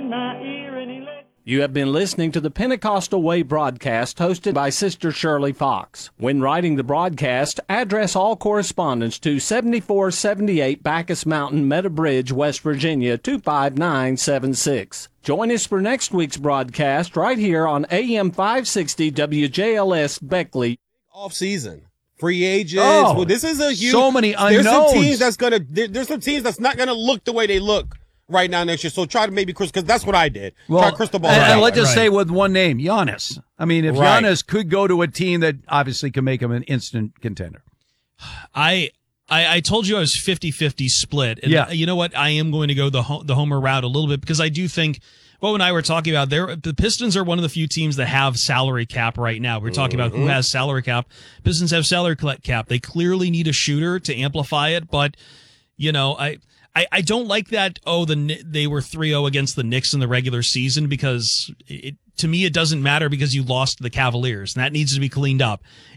in my ear and he let... You have been listening to the Pentecostal Way broadcast hosted by Sister Shirley Fox. When writing the broadcast, address all correspondence to 7478 Bacchus Mountain, Meadow Bridge, West Virginia, 25976. Join us for next week's broadcast right here on AM 560 WJLS Beckley. Off-season. Free agents. Oh, well, this is a huge... so many unknowns. There's some teams that's not going to look the way they look right now next year. So try to maybe, because that's what I did. Try crystal ball. And let's just say with one name, Giannis. I mean, if Giannis could go to a team that obviously can make him an instant contender. I told you I was 50-50 split. And yeah. You know what? I am going to go the homer route a little bit because I do think Bo and I were talking about the Pistons are one of the few teams that have salary cap right now. We're talking about who has salary cap. Pistons have salary cap. They clearly need a shooter to amplify it, but you know, I don't like that. They were 3-0 against the Knicks in the regular season because to me it doesn't matter because you lost to the Cavaliers and that needs to be cleaned up.